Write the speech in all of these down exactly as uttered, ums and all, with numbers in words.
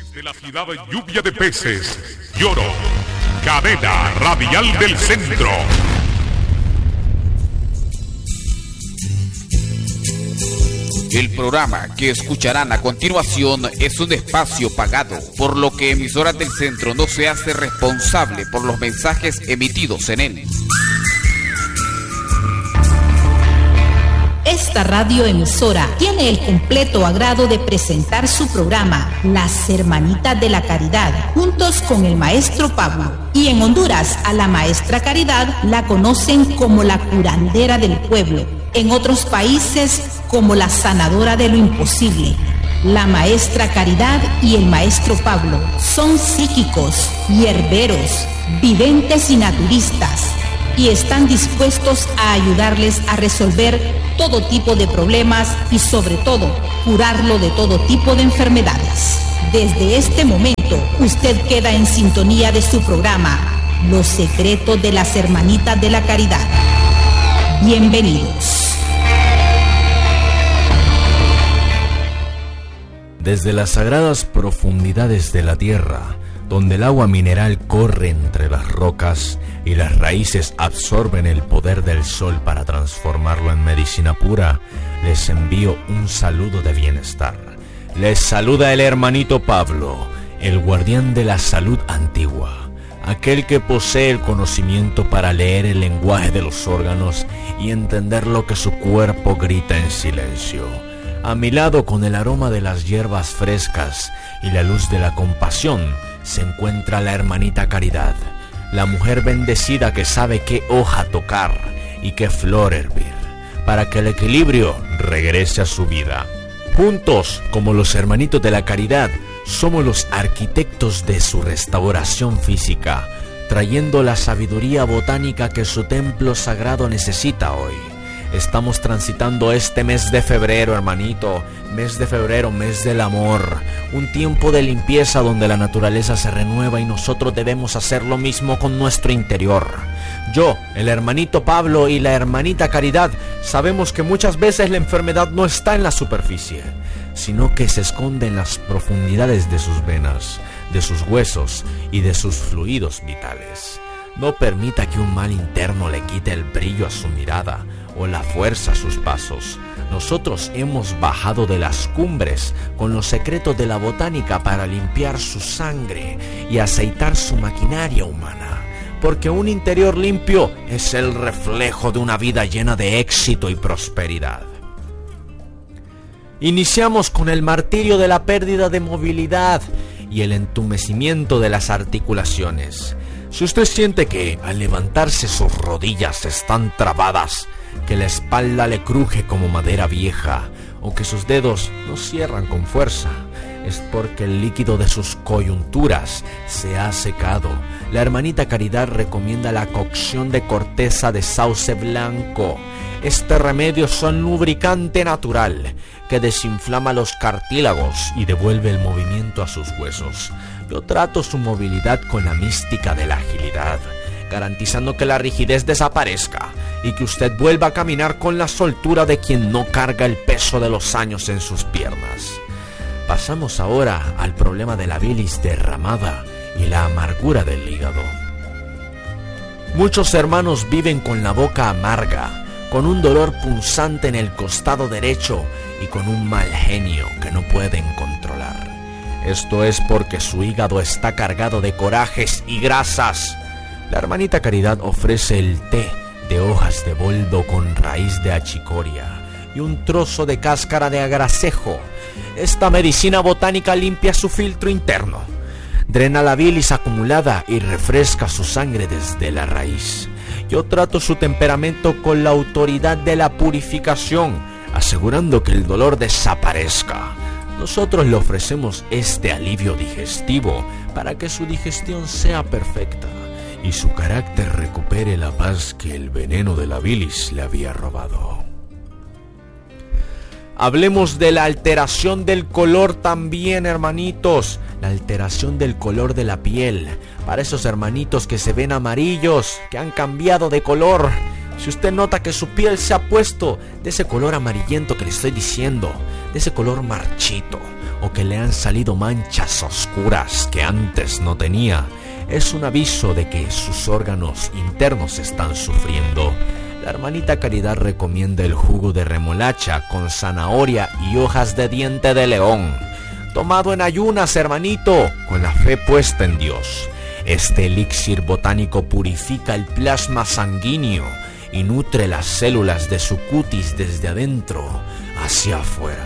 Desde la ciudad lluvia de peces, Lloro, cadena radial del centro. El programa que escucharán a continuación es un espacio pagado, por lo que Emisoras del Centro no se hace responsable por los mensajes emitidos en él. Esta radioemisora tiene el completo agrado de presentar su programa Las Hermanitas de la Caridad, juntos con el maestro Pablo. Y en Honduras, a la maestra Caridad la conocen como la curandera del pueblo. En otros países, como la sanadora de lo imposible. La maestra Caridad y el maestro Pablo son psíquicos, hierberos, videntes y naturistas, y están dispuestos a ayudarles a resolver todo tipo de problemas y sobre todo curarlo de todo tipo de enfermedades. Desde este momento usted queda en sintonía de su programa Los Secretos de las Hermanitas de la Caridad. Bienvenidos. Desde las sagradas profundidades de la tierra, donde el agua mineral corre entre las rocas y las raíces absorben el poder del sol para transformarlo en medicina pura, les envío un saludo de bienestar. Les saluda el hermanito Pablo, el guardián de la salud antigua, aquel que posee el conocimiento para leer el lenguaje de los órganos y entender lo que su cuerpo grita en silencio. A mi lado, con el aroma de las hierbas frescas y la luz de la compasión, se encuentra la hermanita Caridad, la mujer bendecida que sabe qué hoja tocar y qué flor hervir, para que el equilibrio regrese a su vida. Juntos, como los hermanitos de la Caridad, somos los arquitectos de su restauración física, trayendo la sabiduría botánica que su templo sagrado necesita hoy. Estamos transitando este mes de febrero, hermanito, mes de febrero, mes del amor, un tiempo de limpieza donde la naturaleza se renueva y nosotros debemos hacer lo mismo con nuestro interior. Yo, el hermanito Pablo y la hermanita Caridad sabemos que muchas veces la enfermedad no está en la superficie, sino que se esconde en las profundidades de sus venas, de sus huesos y de sus fluidos vitales. No permita que un mal interno le quite el brillo a su mirada o la fuerza a sus pasos. Nosotros hemos bajado de las cumbres con los secretos de la botánica para limpiar su sangre y aceitar su maquinaria humana, porque un interior limpio es el reflejo de una vida llena de éxito y prosperidad. Iniciamos con el martirio de la pérdida de movilidad y el entumecimiento de las articulaciones. Si usted siente que al levantarse sus rodillas están trabadas, que la espalda le cruje como madera vieja o que sus dedos no cierran con fuerza, es porque el líquido de sus coyunturas se ha secado. La hermanita Caridad recomienda la cocción de corteza de sauce blanco. Este remedio es un lubricante natural que desinflama los cartílagos y devuelve el movimiento a sus huesos. Yo trato su movilidad con la mística de la agilidad, garantizando que la rigidez desaparezca y que usted vuelva a caminar con la soltura de quien no carga el peso de los años en sus piernas. Pasamos ahora al problema de la bilis derramada y la amargura del hígado. Muchos hermanos viven con la boca amarga, con un dolor punzante en el costado derecho y con un mal genio que no pueden controlar. Esto es porque su hígado está cargado de corajes y grasas. La hermanita Caridad ofrece el té de hojas de boldo con raíz de achicoria y un trozo de cáscara de agracejo. Esta medicina botánica limpia su filtro interno, drena la bilis acumulada y refresca su sangre desde la raíz. Yo trato su temperamento con la autoridad de la purificación, asegurando que el dolor desaparezca. Nosotros le ofrecemos este alivio digestivo para que su digestión sea perfecta y su carácter recupere la paz que el veneno de la bilis le había robado. Hablemos de la alteración del color también, hermanitos. La alteración del color de la piel. Para esos hermanitos que se ven amarillos, que han cambiado de color. Si usted nota que su piel se ha puesto de ese color amarillento que le estoy diciendo, de ese color marchito, o que le han salido manchas oscuras que antes no tenía, es un aviso de que sus órganos internos están sufriendo. La hermanita Caridad recomienda el jugo de remolacha con zanahoria y hojas de diente de león, tomado en ayunas, hermanito, con la fe puesta en Dios. Este elixir botánico purifica el plasma sanguíneo y nutre las células de su cutis desde adentro hacia afuera.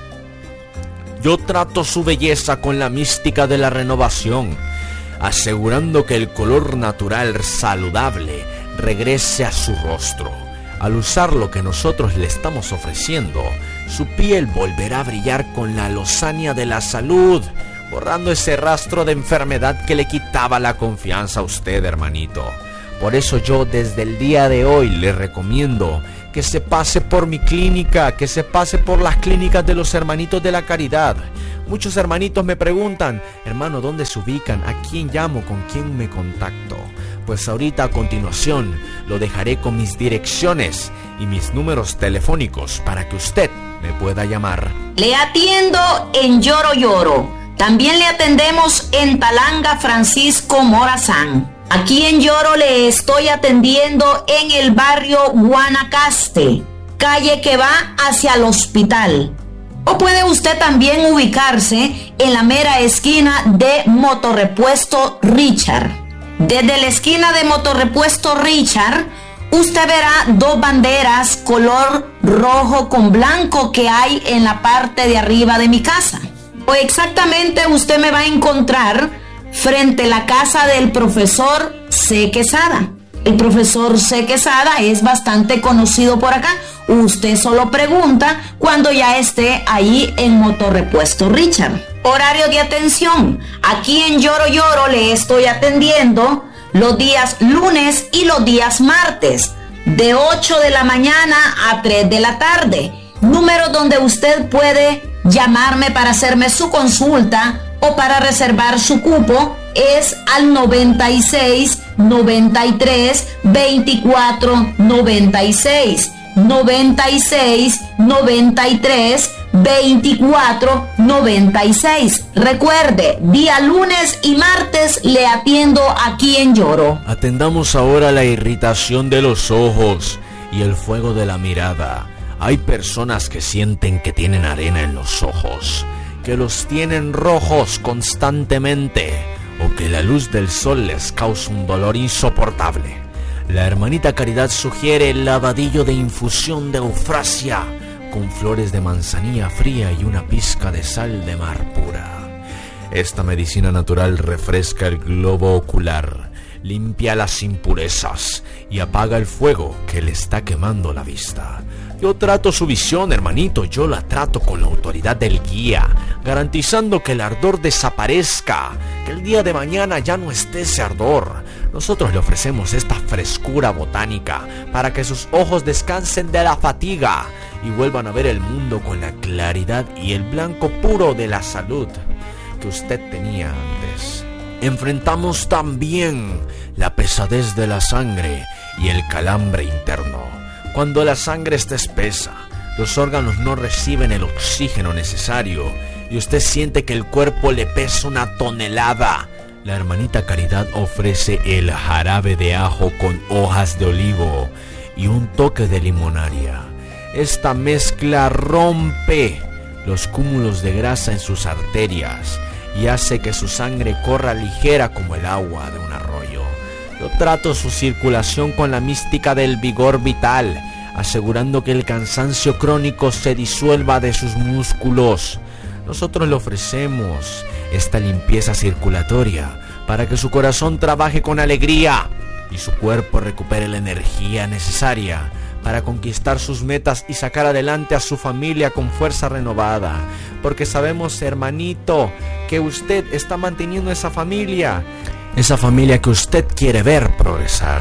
Yo trato su belleza con la mística de la renovación, asegurando que el color natural saludable regrese a su rostro. Al usar lo que nosotros le estamos ofreciendo, su piel volverá a brillar con la lozanía de la salud, borrando ese rastro de enfermedad que le quitaba la confianza a usted, hermanito. Por eso yo desde el día de hoy le recomiendo que se pase por mi clínica, que se pase por las clínicas de los hermanitos de la caridad. Muchos hermanitos me preguntan, hermano, ¿dónde se ubican? ¿A quién llamo? ¿Con quién me contacto? Pues ahorita a continuación lo dejaré con mis direcciones y mis números telefónicos para que usted me pueda llamar. Le atiendo en Lloro Lloro. También le atendemos en Talanga Francisco Morazán. Aquí en Lloro le estoy atendiendo en el barrio Guanacaste, calle que va hacia el hospital. O puede usted también ubicarse en la mera esquina de Motorrepuesto Richard. Desde la esquina de Motorrepuesto Richard, usted verá dos banderas color rojo con blanco que hay en la parte de arriba de mi casa. O exactamente usted me va a encontrar frente a la casa del profesor C. Quesada. El profesor C. Quesada es bastante conocido por acá. Usted solo pregunta cuando ya esté ahí en Motorrepuesto Richard. Horario de atención. Aquí en Lloro Lloro le estoy atendiendo los días lunes y los días martes, de ocho de la mañana a tres de la tarde. Número donde usted puede llamarme para hacerme su consulta o para reservar su cupo es al noventa y seis, noventa y tres, veinticuatro, noventa y seis. noventa y seis, noventa y tres, veinticuatro, noventa y seis. Recuerde, día lunes y martes le atiendo aquí en Lloro. Atendamos ahora la irritación de los ojos y el fuego de la mirada. Hay personas que sienten que tienen arena en los ojos, que los tienen rojos constantemente, o que la luz del sol les causa un dolor insoportable. La hermanita Caridad sugiere el lavadillo de infusión de eufrasia con flores de manzanilla fría y una pizca de sal de mar pura. Esta medicina natural refresca el globo ocular, limpia las impurezas y apaga el fuego que le está quemando la vista. Yo trato su visión, hermanito, yo la trato con la autoridad del guía, garantizando que el ardor desaparezca, que el día de mañana ya no esté ese ardor. Nosotros le ofrecemos esta frescura botánica para que sus ojos descansen de la fatiga y vuelvan a ver el mundo con la claridad y el blanco puro de la salud que usted tenía antes. Enfrentamos también la pesadez de la sangre y el calambre interno. Cuando la sangre está espesa, los órganos no reciben el oxígeno necesario y usted siente que el cuerpo le pesa una tonelada. La hermanita Caridad ofrece el jarabe de ajo con hojas de olivo y un toque de limonaria. Esta mezcla rompe los cúmulos de grasa en sus arterias y hace que su sangre corra ligera como el agua de un arroyo. Yo trato su circulación con la mística del vigor vital, asegurando que el cansancio crónico se disuelva de sus músculos. Nosotros le ofrecemos esta limpieza circulatoria para que su corazón trabaje con alegría y su cuerpo recupere la energía necesaria para conquistar sus metas y sacar adelante a su familia con fuerza renovada. Porque sabemos, hermanito, que usted está manteniendo esa familia. Esa familia que usted quiere ver progresar.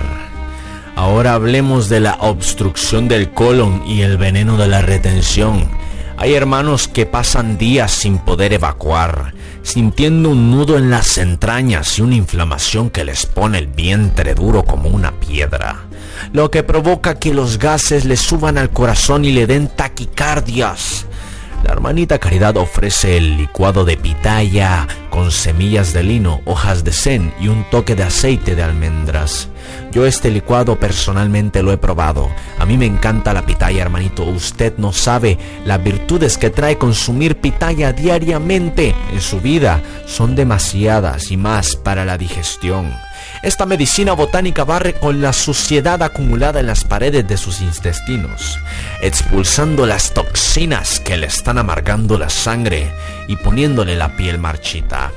Ahora hablemos de la obstrucción del colon y el veneno de la retención. Hay hermanos que pasan días sin poder evacuar, sintiendo un nudo en las entrañas y una inflamación que les pone el vientre duro como una piedra, lo que provoca que los gases le suban al corazón y le den taquicardias. La hermanita Caridad ofrece el licuado de pitaya con semillas de lino, hojas de zen y un toque de aceite de almendras. Yo este licuado personalmente lo he probado. A mí me encanta la pitaya, hermanito. Usted no sabe las virtudes que trae consumir pitaya diariamente en su vida. Son demasiadas y más para la digestión. Esta medicina botánica barre con la suciedad acumulada en las paredes de sus intestinos, expulsando las toxinas que le están amargando la sangre y poniéndole la piel marchita.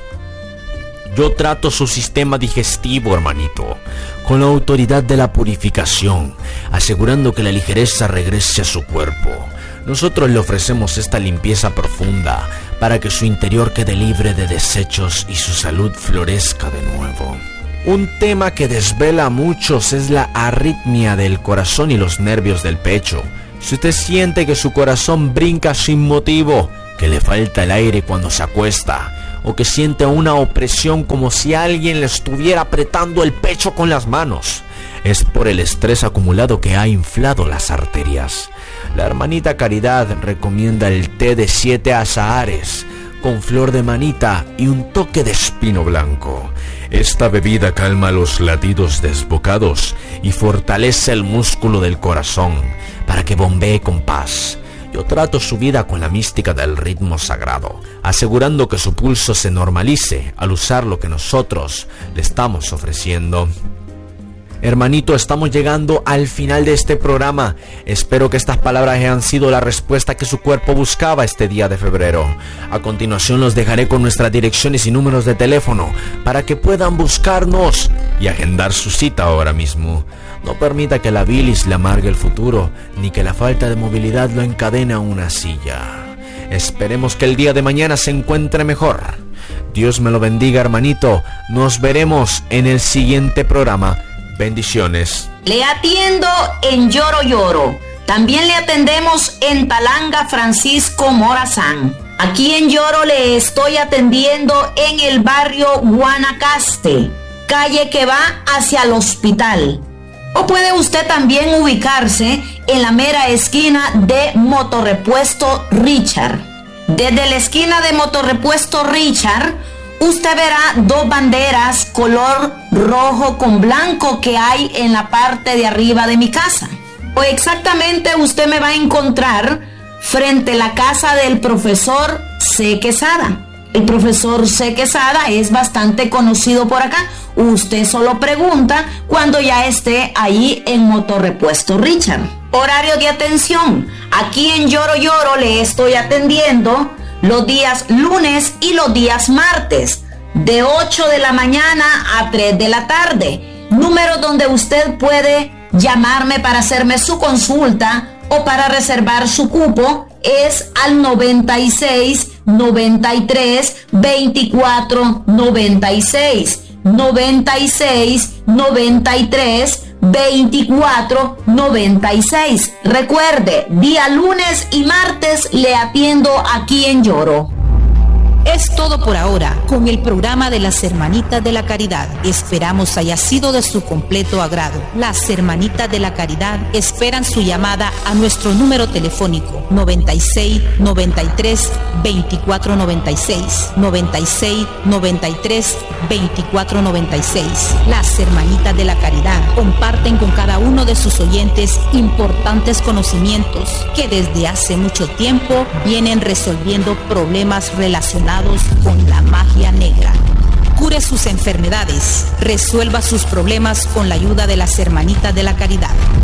Yo trato su sistema digestivo, hermanito, con la autoridad de la purificación, asegurando que la ligereza regrese a su cuerpo. Nosotros le ofrecemos esta limpieza profunda para que su interior quede libre de desechos y su salud florezca de nuevo. Un tema que desvela a muchos es la arritmia del corazón y los nervios del pecho. Si usted siente que su corazón brinca sin motivo, que le falta el aire cuando se acuesta, o que siente una opresión como si alguien le estuviera apretando el pecho con las manos, es por el estrés acumulado que ha inflado las arterias. La hermanita Caridad recomienda el té de siete azahares con flor de manita y un toque de espino blanco. Esta bebida calma los latidos desbocados y fortalece el músculo del corazón para que bombee con paz. Yo trato su vida con la mística del ritmo sagrado, asegurando que su pulso se normalice al usar lo que nosotros le estamos ofreciendo. Hermanito, estamos llegando al final de este programa. Espero que estas palabras hayan sido la respuesta que su cuerpo buscaba este día de febrero. A continuación los dejaré con nuestras direcciones y números de teléfono para que puedan buscarnos y agendar su cita ahora mismo. No permita que la bilis le amargue el futuro, ni que la falta de movilidad lo encadene a una silla. Esperemos que el día de mañana se encuentre mejor. Dios me lo bendiga, hermanito. Nos veremos en el siguiente programa. Bendiciones. Le atiendo en Lloro Lloro. También le atendemos en Talanga Francisco Morazán. Aquí en Lloro le estoy atendiendo en el barrio Guanacaste, calle que va hacia el hospital. O puede usted también ubicarse en la mera esquina de Motorrepuesto Richard. Desde la esquina de Motorrepuesto Richard, usted verá dos banderas color rojo con blanco que hay en la parte de arriba de mi casa. O exactamente usted me va a encontrar frente a la casa del profesor C. Quesada. El profesor C. Quesada es bastante conocido por acá. Usted solo pregunta cuando ya esté ahí en Motorrepuesto Richard. Horario de atención. Aquí en Lloro Lloro le estoy atendiendo los días lunes y los días martes, de ocho de la mañana a tres de la tarde. Número donde usted puede llamarme para hacerme su consulta o para reservar su cupo es al noventa y seis, noventa y tres, veinticuatro, noventa y seis. noventa y seis, noventa y tres, veinticuatro, noventa y seis. Recuerde, día lunes y martes le atiendo aquí en Lloro. Es todo por ahora con el programa de las Hermanitas de la Caridad. Esperamos haya sido de su completo agrado. Las Hermanitas de la Caridad esperan su llamada a nuestro número telefónico noventa y seis, noventa y tres, veinticuatro, noventa y seis, noventa y seis, noventa y tres, veinticuatro, noventa y seis. Las Hermanitas de la Caridad comparten con cada uno de sus oyentes importantes conocimientos que desde hace mucho tiempo vienen resolviendo problemas relacionados con la magia negra. Cure sus enfermedades, resuelva sus problemas con la ayuda de las Hermanitas de la Caridad.